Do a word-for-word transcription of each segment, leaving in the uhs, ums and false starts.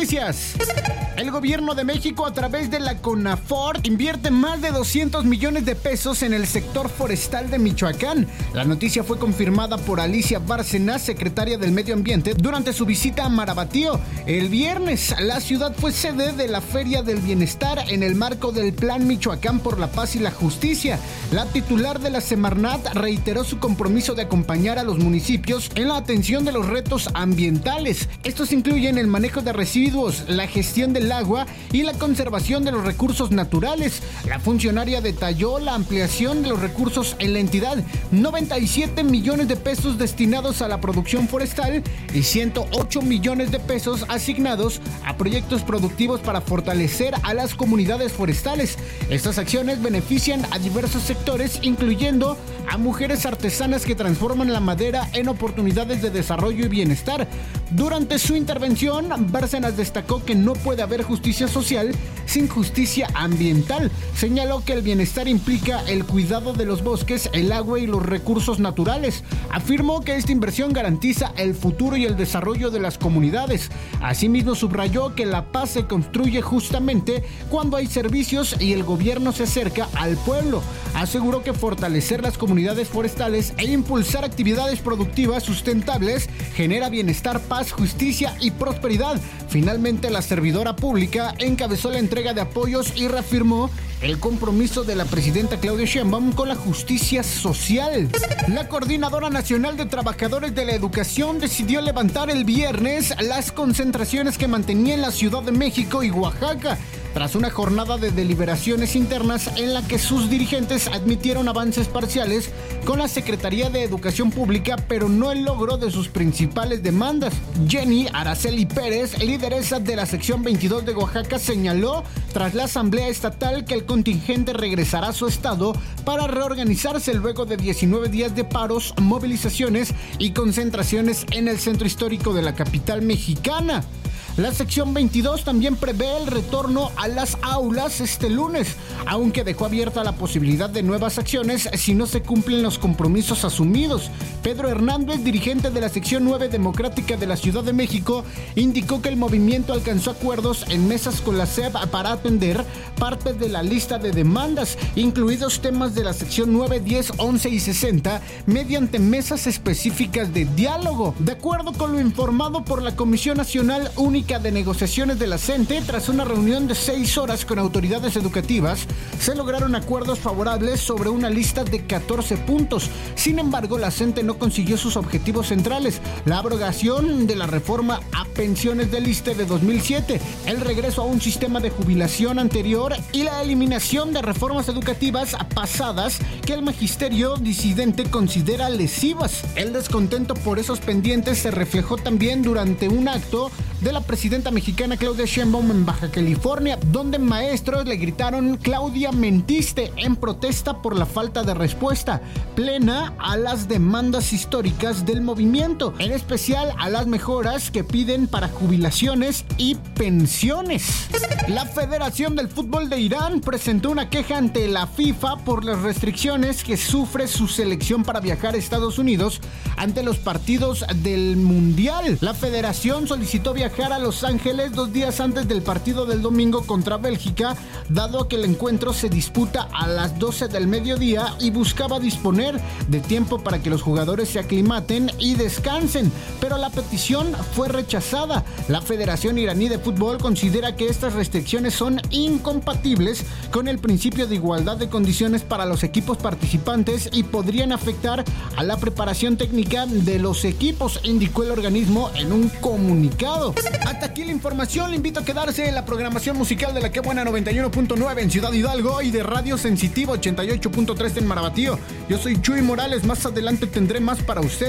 noticias. El gobierno de México, a través de la CONAFOR, invierte más de doscientos millones de pesos en el sector forestal de Michoacán. La noticia fue confirmada por Alicia Bárcenas, secretaria del Medio Ambiente, durante su visita a Marabatío. El viernes, la ciudad fue sede de la Feria del Bienestar en el marco del Plan Michoacán por la Paz y la Justicia. La titular de la Semarnat reiteró su compromiso de acompañar a los municipios en la atención de los retos ambientales. Estos incluyen el manejo de residuos, la gestión del agua y la conservación de los recursos naturales. La funcionaria detalló la ampliación de los recursos en la entidad, noventa y siete millones de pesos destinados a la producción forestal y ciento ocho millones de pesos asignados a proyectos productivos para fortalecer a las comunidades forestales. Estas acciones benefician a diversos sectores, incluyendo a mujeres artesanas que transforman la madera en oportunidades de desarrollo y bienestar. Durante su intervención, Bárcenas destacó que no puede haber justicia social sin justicia ambiental. Señaló que el bienestar implica el cuidado de los bosques, el agua y los recursos naturales. Afirmó que esta inversión garantiza el futuro y el desarrollo de las comunidades. Asimismo, subrayó que la paz se construye justamente cuando hay servicios y el gobierno se acerca al pueblo. Aseguró que fortalecer las comunidades forestales e impulsar actividades productivas sustentables genera bienestar, paz, justicia y prosperidad. Finalmente, la servidora pública encabezó la entrega de apoyos y reafirmó el compromiso de la presidenta Claudia Sheinbaum con la justicia social. La Coordinadora Nacional de Trabajadores de la Educación decidió levantar el viernes las concentraciones que mantenía en la Ciudad de México y Oaxaca, tras una jornada de deliberaciones internas en la que sus dirigentes admitieron avances parciales con la Secretaría de Educación Pública, pero no el logro de sus principales demandas. Jenny Araceli Pérez, lideresa de la sección veintidós de Oaxaca, señaló tras la Asamblea Estatal que el contingente regresará a su estado para reorganizarse luego de diecinueve días de paros, movilizaciones y concentraciones en el centro histórico de la capital mexicana. La sección veintidós también prevé el retorno a las aulas este lunes, aunque dejó abierta la posibilidad de nuevas acciones si no se cumplen los compromisos asumidos. Pedro Hernández, dirigente de la sección nueve democrática de la Ciudad de México, indicó que el movimiento alcanzó acuerdos en mesas con la S E P para atender parte de la lista de demandas, incluidos temas de la sección nueve, diez, once y sesenta, mediante mesas específicas de diálogo. De acuerdo con lo informado por la Comisión Nacional Única de Negociaciones de la CENTE, tras una reunión de seis horas con autoridades educativas, se lograron acuerdos favorables sobre una lista de catorce puntos. Sin embargo, la CENTE no consiguió sus objetivos centrales: la abrogación de la reforma a pensiones del ISSSTE de dos mil siete, el regreso a un sistema de jubilación anterior y la eliminación de reformas educativas pasadas que el magisterio disidente considera lesivas. El descontento por esos pendientes se reflejó también durante un acto de la presidenta mexicana Claudia Sheinbaum en Baja California, donde maestros le gritaron "Claudia, mentiste", en protesta por la falta de respuesta plena a las demandas históricas del movimiento, en especial a las mejoras que piden para jubilaciones y pensiones. La Federación del Fútbol de Irán presentó una queja ante la FIFA por las restricciones que sufre su selección para viajar a Estados Unidos ante los partidos del Mundial. La federación solicitó viajar a Los Ángeles dos días antes del partido del domingo contra Bélgica, dado que el encuentro se disputa a las doce del mediodía, y buscaba disponer de tiempo para que los jugadores se aclimaten y descansen, pero la petición fue rechazada. La Federación Iraní de Fútbol considera que estas restricciones son incompatibles con el principio de igualdad de condiciones para los equipos participantes y podrían afectar a la preparación técnica de los equipos, indicó el organismo en un comunicado. Hasta aquí la información. Le invito a quedarse en la programación musical de La Que Buena noventa y uno punto nueve en Ciudad Hidalgo y de Radio Sensitiva ochenta y ocho punto tres en Marabatío. Yo soy Chuy Morales. Más adelante tendré más para usted.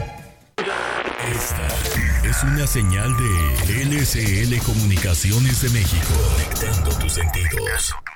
Esta es una señal de L C L Comunicaciones de México. Conectando tus sentidos.